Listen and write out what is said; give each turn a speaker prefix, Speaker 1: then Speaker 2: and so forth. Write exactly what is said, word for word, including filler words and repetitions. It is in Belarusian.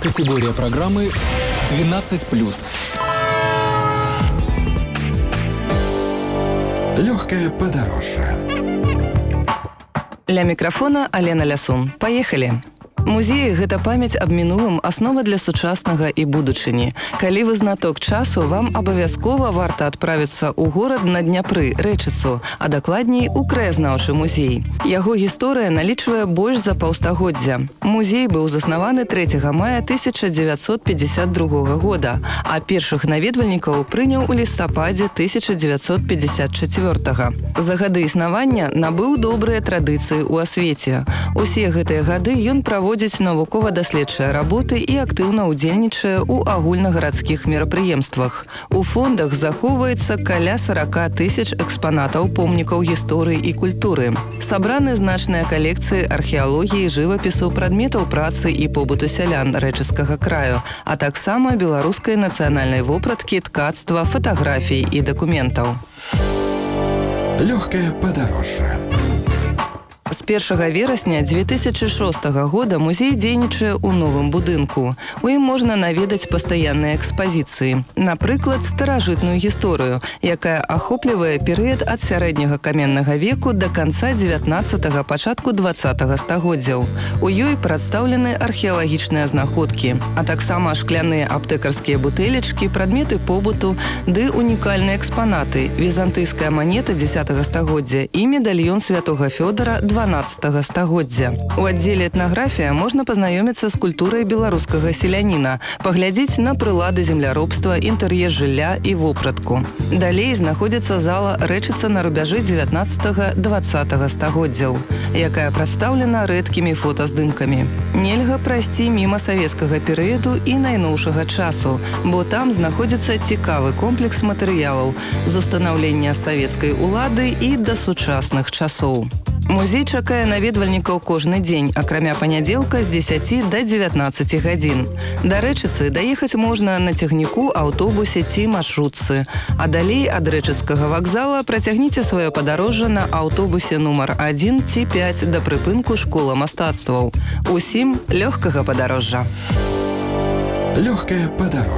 Speaker 1: Категория программы двенадцать плюс.
Speaker 2: Легкое подороже.
Speaker 3: Ля мікрафона Алена Лясун. Паехалі! Музеі – гэта памяць аб мінулым, аснова для сучаснага і будучыні. Калі вы знаток часу, вам абавязкова варта адправіцца ў горад на Дняпры, Рэчыцу, а дакладней у краязнаўчы музей. Яго гісторыя налічвае больш за паўстагоддзя. Музей быў заснаваны трэцяга мая тысяча дзевяцьсот пятьдесят другога года, а першых наведвальнікаў прыняў у лістападзе тысяча дзевяцьсот пятьдесят чацвёртага. За гады існавання набыў добрыя традыцыі ў асвеце. Усе гэтыя гады ён праводзіць навукова-даследчыя работы і актыўна ўдзельнічае ў агульнагарадскіх мерапрыемствах. У фондах захоўваецца каля сорок тысяч экспанатаў помнікаў гісторыі і культуры. Сабраны значныя калекцыі археалогіі, жывапісу, прадметаў працы і побыту сялян рэчыцкага краю, а таксама беларускай нацыянальнай вопраткі, ткацтва, фатаграфій і дакументаў.
Speaker 2: Легкое подороже.
Speaker 3: З першага верасня дзве тысячы шостага года музей дзейнічае ў новым будынку. У ім можна наведаць пастаянныя экспазіцыі. Напрыклад, старажытную гісторыю, якая ахоплівае перыяд ад сярэдняга каменнага веку да канца дзевятнаццатага, пачатку дваццатага стагоддзяў. У ёй прадстаўлены археалагічныя знаходкі, а таксама шкляныя аптэкарскія бутэлечкі, прадметы побыту ды унікальныя экспанаты, візантыйская манета дзесятага стагоддзя і медальён святога Фёдара дванаццатага стагоддзя. У аддзеле этнаграфія можна пазнаёміцца з культурай беларускага селяніна, паглядзець на прылады земляробства, інтэр'ер жылля і вопратку. Далей знаходзіцца зала Рэчыца на рубяжы дзевятнаццатага дваццатага стагоддзяў, якая прадстаўлена рэдкімі фотаздымкамі. Нельга прайсці міма савецкага перыяду і найноўшага часу, бо там знаходзіцца цікавы комплекс матэрыялаў з устанаўлення савецкай улады і да сучасных часоў. Музей чакае наведвальнікаў кожны дзень, акрамя панядзелка з дзесяці да дзевятнаццаці гадзін. Да Рэчыцы даехаць можна на цягніку, аўтобусе ці маршрутцы. А далей ад Рэчыцкага вакзала працягніце сваё падарожжа на аўтобусе нумар адзін ці пяць да прыпынку школа мастацтваў. Усім лёгкага падарожжа.
Speaker 2: Легкое подороже.